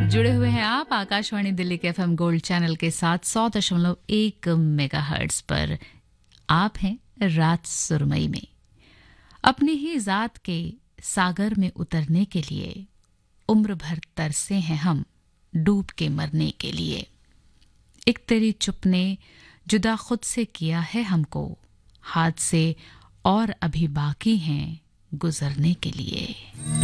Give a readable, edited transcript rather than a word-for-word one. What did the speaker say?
जुड़े हुए हैं आप आकाशवाणी दिल्ली के एफएम गोल्ड चैनल के साथ 100.1 मेगाहर्ट्ज पर। आप हैं रात सुरमई में। अपनी ही जात के सागर में उतरने के लिए उम्र भर तरसे हैं हम डूब के मरने के लिए। एक तेरी चुप ने जुदा खुद से किया है हमको, हाथ से और अभी बाकी हैं गुजरने के लिए।